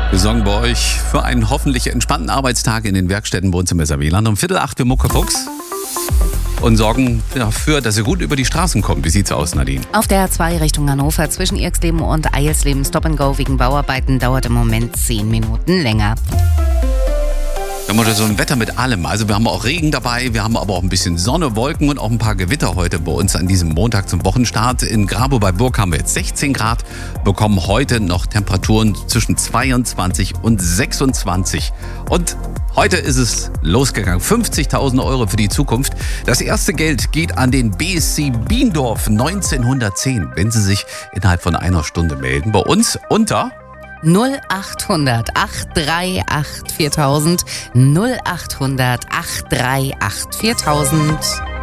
Wir sorgen bei euch für einen hoffentlich entspannten Arbeitstag in den Werkstätten Wohnzimmer Wieland. Um 7:15 für Muckefuchs. Und sorgen dafür, dass ihr gut über die Straßen kommt. Wie sieht's aus, Nadine? Auf der A2 Richtung Hannover zwischen Irxleben und Eilsleben Stop and Go wegen Bauarbeiten dauert im Moment 10 Minuten länger. Wir haben heute so ein Wetter mit allem. Also wir haben auch Regen dabei, wir haben aber auch ein bisschen Sonne, Wolken und auch ein paar Gewitter heute bei uns an diesem Montag zum Wochenstart. In Grabow bei Burg haben wir jetzt 16 Grad, bekommen heute noch Temperaturen zwischen 22 und 26. Und heute ist es losgegangen. 50.000 Euro für die Zukunft. Das erste Geld geht an den BSC Biendorf 1910, wenn Sie sich innerhalb von einer Stunde melden. Bei uns unter 0800 838 4000 0800 838 4000.